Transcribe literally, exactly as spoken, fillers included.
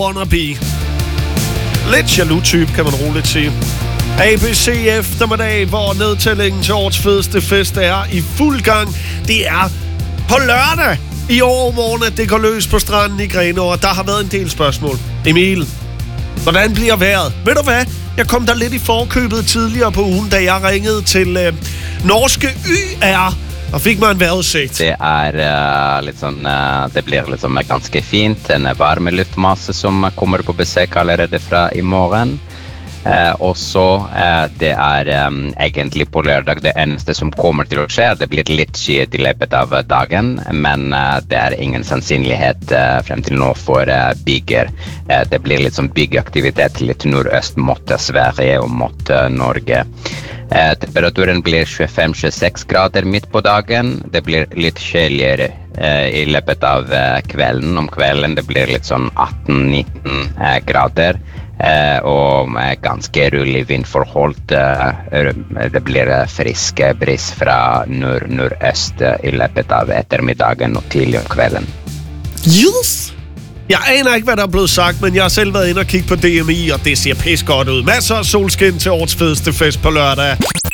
wannabe. Lidt jaloux type, kan man roligt sige. A B C eftermiddag, hvor nedtællingen til årets fedeste fest er i fuld gang. Det er på lørdag i overmorgen, at det går løs på stranden i Grenaa. Der har været en del spørgsmål. Emil, hvordan bliver vejret? Ved du hvad? Jeg kom der lidt i forkøbet tidligere på ugen, da jeg ringede til øh, norske Y R og fik mig en vejrudsigt. Det er uh, litt sånn, uh, det blir liksom ganske fint. En varme luftmasse som kommer på besøk allerede fra i morgen. Uh, og så uh, det er um, egentlig på lørdag det eneste som kommer til å skje. Det blir litt skyet i løpet av dagen, men uh, det er ingen sannsynlighet uh, frem til nå for uh, bygger. Uh, det blir litt sånn byggeaktivitet litt nordøst mot Sverige og mot uh, Norge. Uh, temperaturen blir tjuefem til tjueseks grader midt på dagen. Det blir litt kjøligere uh, i løpet av uh, kvelden. Om kvelden det blir litt sånn atten til nitten uh, grader. Uh, og med ganske rolig vindforhold. Uh, det blir uh, frisk bris fra nord-nordøst uh, i løpet av ettermiddagen og tidlig om kvelden. Yes! Jeg aner ikke, hvad der er blevet sagt, men jeg har selv været inde og kigge på D M I, og det ser pis godt ud. Masser af solskin til årets fedeste fest på lørdag.